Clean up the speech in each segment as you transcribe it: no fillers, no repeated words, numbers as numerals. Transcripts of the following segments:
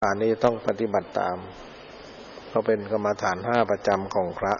อันนี้ต้องปฏิบัติตามเพราะเป็นกรรมฐาน5ประจำของพระ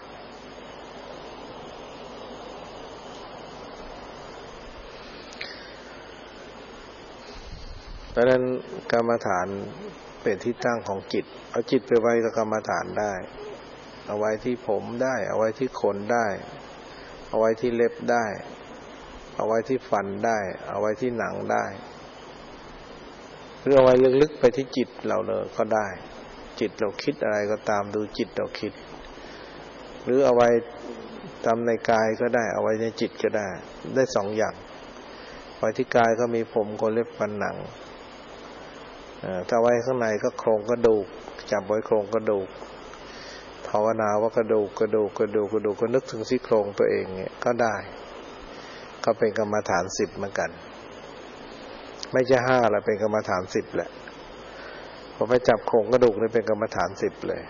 เพราะนั้นกรรมฐานเป็นที่ตั้งของจิตเอาจิตไปไว้กับกรรมฐานได้เอาไว้ที่ผมได้เอาไว้ที่ขนได้เอาไว้ที่เล็บได้เอาไว้ที่ฟันได้เอาไว้ที่หนังได้หรือเอาไว้ลึกๆไปที่จิตเราเลยก็ได้จิตเราคิดอะไรก็ตามดูจิตเราคิดหรือเอาไว้ทำในกายก็ได้เอาไว้ในจิตก็ได้ได้สองอย่างไว้ที่กายก็มีผมขนเล็บฟันหนังถ้าไว้ข้างในก็โครงกระดูกจับไว้โครงกระดูกภาวนาว่ากระดูกก็นึกถึงซี่โครงตัวเองเนี่ยก็ได้ก็เป็นกรรมฐาน10เหมือนกันไม่ใช่5แล้วเป็นกรรมฐาน10แหละพอไปจับโครงกระดูกนี่เป็นกรรมฐาน10เลย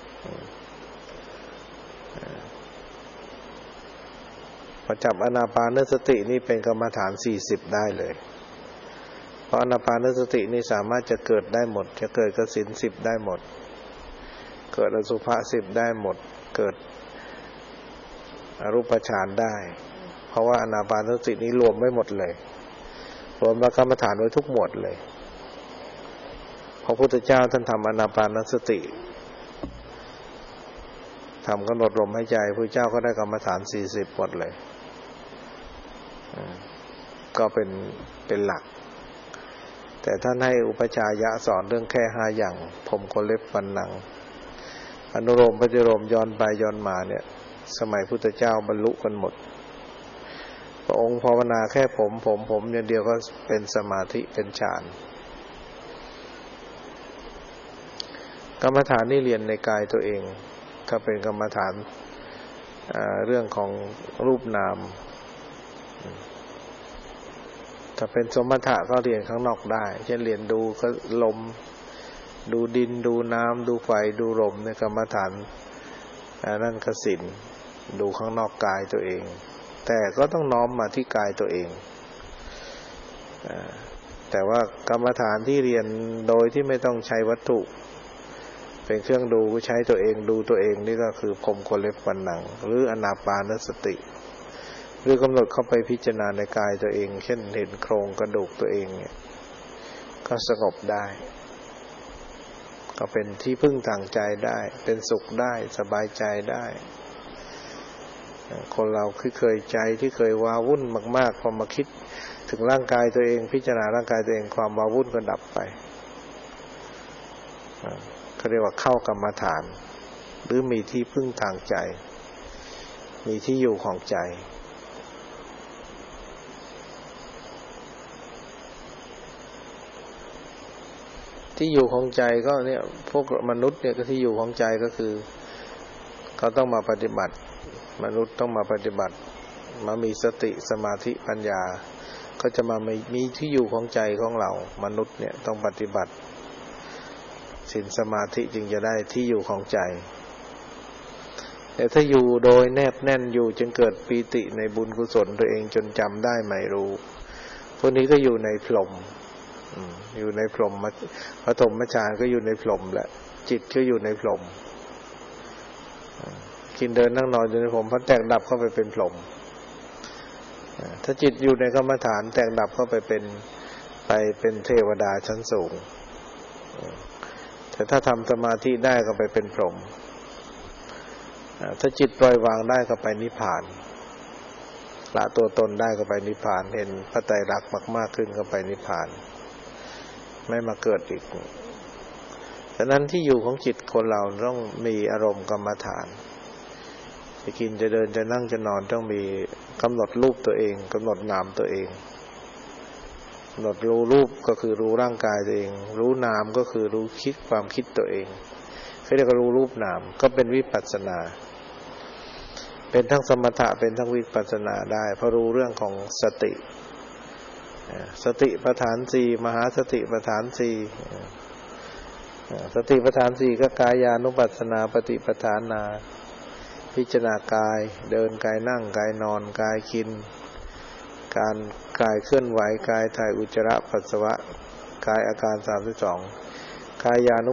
พอจับอานาปานสตินี่เป็นกรรมฐาน40ได้เลยเพราะอานาปานสตินี่สามารถจะเกิดได้หมดจะเกิดกสิณ10ได้หมดเกิดอสุภะ10ได้หมดเกิดอรูปฌานได้เพราะว่าอานาปานสตินี้รวมไว้หมดเลยรวมกรรมฐานไว้ทุกหมวดเลยพระพุทธเจ้าท่านทำอานาปานสติทำกำหนดลมหายใจพระเจ้าก็ได้กรรมฐาน40หมดเลยก็เป็นหลักแต่ท่านให้อุปจายะสอนเรื่องแค่5อย่างผมขนเล็บฟันหนังอนุโลมปฏิโลมย้อนไปย้อนมาเนี่ยสมัยพุทธเจ้าบรรลุกันหมดพระองค์ภาวนาแค่ผมอย่างเดียวก็เป็นสมาธิเป็นฌานกรรมฐานนี่เรียนในกายตัวเองก็เป็นกรรมฐานเรื่องของรูปนามถ้าเป็นสมถะก็เรียนข้างนอกได้เช่นเรียนดูลมดูดินดูน้ำดูไฟดูลมในกรรมฐานนั่นก็ศีลดูข้างนอกกายตัวเองแต่ก็ต้องน้อมมาที่กายตัวเองแต่ว่ากรรมฐานที่เรียนโดยที่ไม่ต้องใช้วัตถุเป็นเครื่องดูใช้ตัวเองดูตัวเองนี่ก็คือผมขนเล็บฟันหนังหรืออานาปานสติหรือกำหนดเข้าไปพิจารณาในกายตัวเองเช่นเห็นโครงกระดูกตัวเองเนี่ยก็สงบได้ก็เป็นที่พึ่งทางใจได้เป็นสุขได้สบายใจได้คนเราเคยใจที่เคยว้าวุ่นมากๆพอมาคิดถึงร่างกายตัวเองพิจารณาร่างกายตัวเองความว้าวุ่นก็ดับไปเขาเรียกว่าเข้ากรรมฐานหรือมีที่พึ่งทางใจมีที่อยู่ของใจที่อยู่ของใจก็เนี่ยพวกมนุษย์เนี่ยก็ที่อยู่ของใจก็คือเขาต้องมาปฏิบัติมนุษย์ต้องมาปฏิบัติมามีสติสมาธิปัญญาก็จะมามีที่อยู่ของใจของเรามนุษย์เนี่ยต้องปฏิบัติศีลสมาธิจึงจะได้ที่อยู่ของใจแต่ถ้าอยู่โดยแนบแน่นอยู่จนเกิดปีติในบุญกุศลตัวเองจนจำได้ไม่รู้พวกนี้ก็อยู่ในพรหมอยู่ในพรหมปฐมฌานก็อยู่ในพรหมแหละจิตก็อยู่ในพรหมกินเดินนั่งนอนอยู่ในพรหมพอแตกดับเข้าไปเป็นพรหมถ้าจิตอยู่ในกรรมฐานแตกดับเข้าไปเป็นเทวดาชั้นสูงแต่ถ้าทำสมาธิได้ก็ไปเป็นพรหมถ้าจิตปล่อยวางได้ก็ไปนิพพานละตัวตนได้ก็ไปนิพพานเห็นพระไตรลักษณ์มากๆขึ้นก็ไปนิพพานไม่มาเกิดอีกฉะนั้นที่อยู่ของจิตคนเราต้องมีอารมณ์กรรมฐานจะกินจะเดินจะนั่งจะนอนต้องมีกำหนดรูปตัวเองกำหนดนามตัวเองกำหนดรู้รูปก็คือรู้ร่างกายตัวเองรู้นามก็คือรู้คิดความคิดตัวเองเขาเรียกว่ารู้รูปนามก็เป็นวิปัสสนาเป็นทั้งสมถะเป็นทั้งวิปัสสนาได้เพราะรู้เรื่องของสติปัฏฐาน4มหาสติปัฏฐาน4สติปัฏฐาน4ก็กายานุปัสสนาปฏิปทานาพิจารณากายเดินกายนั่งกายนอนกายกินการกายเคลื่อนไหวกายถ่ายอุจจาระปัสสาวะกายอาการ32กายานุ